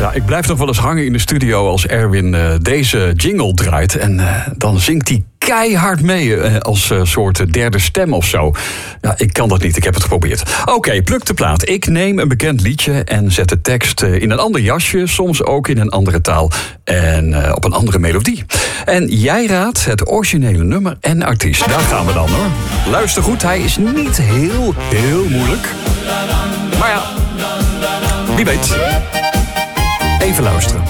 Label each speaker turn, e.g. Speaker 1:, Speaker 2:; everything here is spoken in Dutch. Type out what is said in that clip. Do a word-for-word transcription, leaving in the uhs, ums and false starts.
Speaker 1: Ja, ik blijf nog wel eens hangen in de studio als Erwin uh, deze jingle draait. En uh, dan zingt hij keihard mee uh, als uh, soort derde stem of zo. Ja, ik kan dat niet, ik heb het geprobeerd. Oké, okay, pluk de plaat. Ik neem een bekend liedje en zet de tekst uh, in een ander jasje. Soms ook in een andere taal en uh, op een andere melodie. En jij raadt het originele nummer en artiest. Daar gaan we dan hoor. Luister goed, hij is niet heel, heel moeilijk. Maar ja, wie weet. Even luisteren.